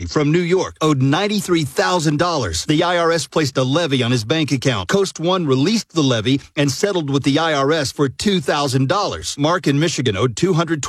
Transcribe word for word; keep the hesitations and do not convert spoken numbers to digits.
from New York owed ninety-three thousand dollars. The I R S placed a levy on his bank account. Coast One released the levy and settled with the I R S for two thousand dollars. Mark in Michigan owed two hundred